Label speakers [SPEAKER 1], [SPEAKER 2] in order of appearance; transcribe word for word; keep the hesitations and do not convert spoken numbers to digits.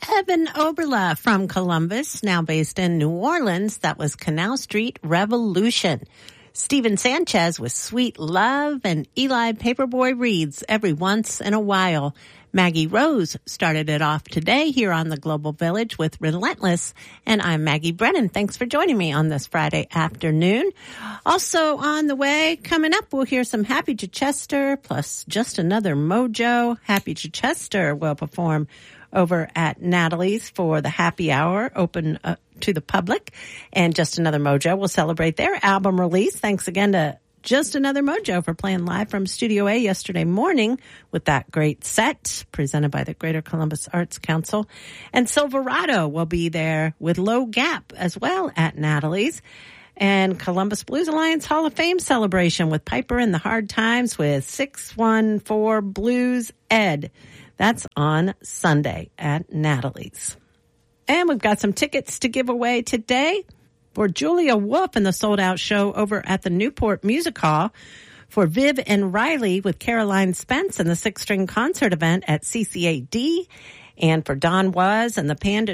[SPEAKER 1] Evan Oberla from Columbus, now based in New Orleans. That was Canal Street Revolution. Steven Sanchez with Sweet Love, and Eli Paperboy Reads Every Once in a While. Maggie Rose started it off today here on the Global Village with Relentless, and I'm Maggie Brennan. Thanks for joining me on this Friday afternoon. Also on the way, coming up, we'll hear some Happy Chichester plus Just Another Mojo. Happy Chichester will perform over at Natalie's for the happy hour, open uh, to the public, and Just Another Mojo will celebrate their album release. Thanks again to Just Another Mojo for playing live from Studio A yesterday morning with that great set presented by the Greater Columbus Arts Council. And Silverado will be there with Low Gap as well at Natalie's. And Columbus Blues Alliance Hall of Fame celebration with Piper in the Hard Times with six one four Blues Ed. That's on Sunday at Natalie's. And we've got some tickets to give away today for Julia Wolf and the Sold Out Show over at the Newport Music Hall, for Viv and Riley with Caroline Spence and the Six String Concert event at C C A D, and for Don Was and the Panda